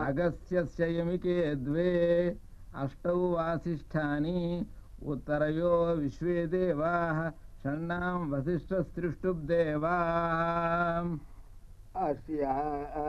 अगस्त्यस्य यमिके द्वे अष्टौ वासिष्ठानि उत्तरयो विश्वे देवाः षण्णां वसिष्ठस्त्रिष्टुब्देवाः